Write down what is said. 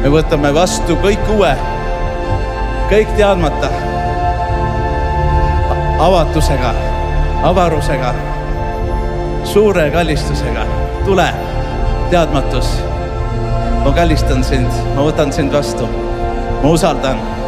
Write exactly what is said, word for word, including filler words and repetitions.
me võtame vastu kõik uue, kõik teadmata, avatusega, avarusega, suure kallistusega. Tule, teadmatus. Ma kallistan sind, ma võtan sind vastu. Ma usaldan.